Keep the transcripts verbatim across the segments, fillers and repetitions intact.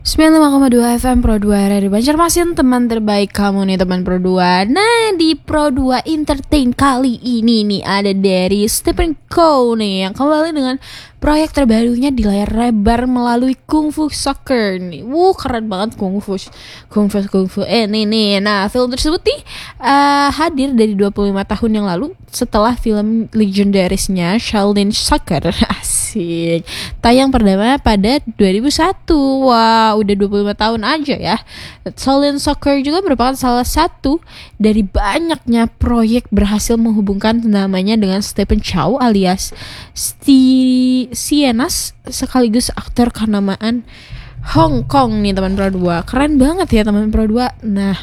sembilan puluh lima koma dua F M Pro dua R R I Banjarmasin, teman terbaik kamu nih teman Pro dua. Nah, di Pro dua Entertain kali ini nih ada dari Stephen Chow nih yang kembali dengan proyek terbarunya di layar lebar melalui Kung Fu Soccer nih. Wuh, keren banget Kung Fu Kung Fu Kung Fu eh nih nih. Nah, film tersebut nih uh, hadir dari dua puluh lima tahun yang lalu setelah film legendarisnya Shaolin Soccer. Asik. Tayang pertama pada dua ribu satu. Wah, udah dua puluh lima tahun aja ya. Shaolin Soccer juga merupakan salah satu dari banyaknya proyek berhasil menghubungkan namanya dengan Stephen Chow alias Sti Sienas, sekaligus aktor kenamaan Hong Kong nih teman Pro dua. Keren banget ya teman Pro dua. Nah,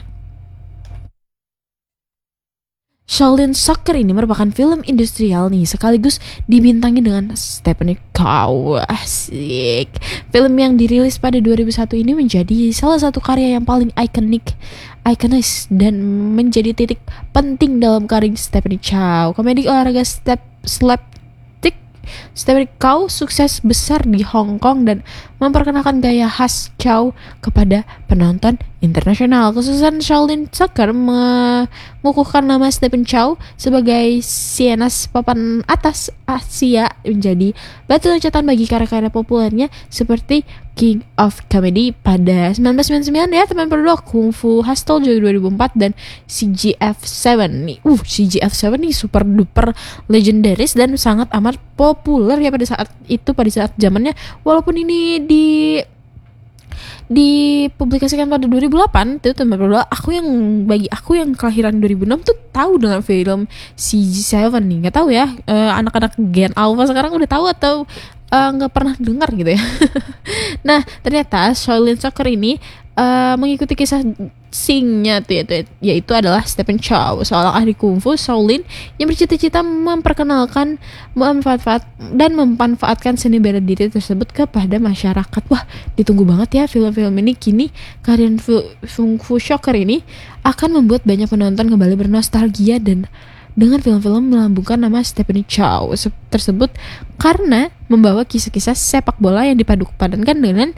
Shaolin Soccer ini merupakan film industrial nih, sekaligus dibintangi dengan Stephen Chow. Asik. Film yang dirilis pada dua ribu satu ini menjadi salah satu karya yang paling ikonik, ikonis dan menjadi titik penting dalam karir Stephen Chow. Komedi olahraga step slapstick Stephen Chow sukses besar di Hong Kong dan memperkenalkan gaya khas Chow kepada penonton internasional. Kesuksesan Shaolin Soccer mengukuhkan nama Stephen Chow sebagai Sienas papan atas Asia, menjadi batu loncatan bagi karya-karya populernya seperti King of Comedy pada sembilan belas sembilan puluh sembilan ya teman berdua, Kung Fu Hustle juga dua ribu empat, dan C G F tujuh nih. Uh, C G F tujuh nih super duper legendaris dan sangat amat populer ya pada saat itu, pada saat zamannya. Walaupun ini di dipublikasikan pada dua ribu delapan tuh teman berdua, aku yang bagi aku yang kelahiran dua ribu enam tuh tahu dengan film C G tujuh nih. Nggak tahu ya uh, anak-anak Gen Alpha sekarang udah tahu atau nggak uh, pernah dengar gitu ya. Nah, ternyata Shaolin Soccer ini uh, mengikuti kisah singnya tuh yaitu, yaitu adalah Stephen Chow, seorang ahli kungfu Shaolin yang bercita-cita memperkenalkan, memanfaat dan memanfaatkan seni bela diri tersebut kepada masyarakat. Wah, ditunggu banget ya film-film ini. Kini karya Kung Fu Soccer ini akan membuat banyak penonton kembali bernostalgia dan dengan film-film melambungkan nama Stephen Chow tersebut karena membawa kisah-kisah sepak bola yang dipadupadankan dengan